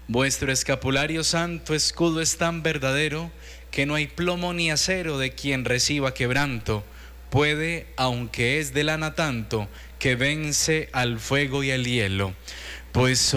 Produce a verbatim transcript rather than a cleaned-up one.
Vuestro escapulario santo escudo es tan verdadero que no hay plomo ni acero de quien reciba quebranto. Puede, aunque es de lana tanto, que vence al fuego y al hielo. Pues